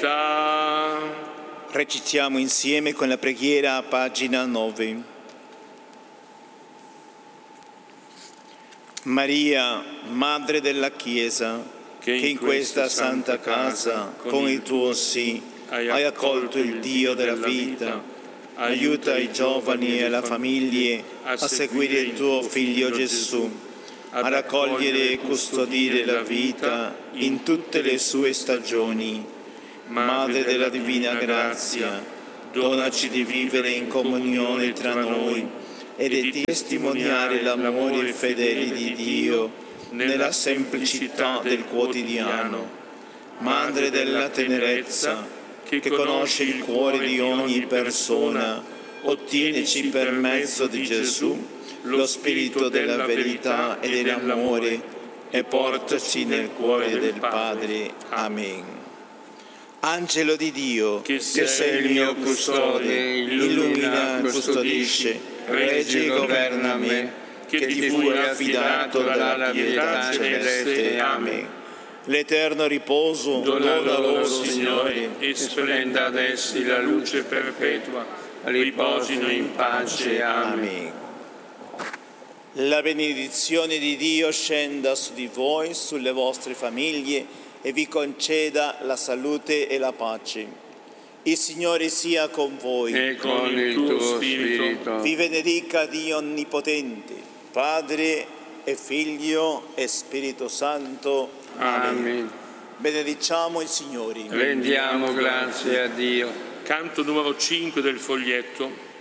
pietà. Recitiamo insieme con la preghiera a pagina 9. Maria, Madre della Chiesa, che in questa santa casa, con il tuo sì, hai accolto il Dio della vita, aiuta i giovani e le famiglie a seguire il tuo Figlio Gesù, a raccogliere e custodire la vita in tutte le sue stagioni. Madre della Divina Grazia, donaci di vivere in comunione tra noi e di testimoniare l'amore fedele di Dio nella semplicità del quotidiano. Madre della tenerezza, che conosce il cuore di ogni persona, ottieneci per mezzo di Gesù lo spirito della verità e dell'amore e portaci nel cuore del Padre. Amen. Angelo di Dio, che sei il mio custode, illumina, custodisce, regge e governa me, che ti fui affidato dalla pietà celeste. Amen. L'eterno riposo Dona loro, Signore, e splenda ad essi la luce perpetua. Riposino in pace. Amen. La benedizione di Dio scenda su di voi, sulle vostre famiglie e vi conceda la salute e la pace. Il Signore sia con voi. E con il tuo spirito. Vi benedica Dio Onnipotente, Padre e Figlio e Spirito Santo. Amen. Benediciamo il Signore. Rendiamo grazie a Dio. Canto numero 5 del foglietto.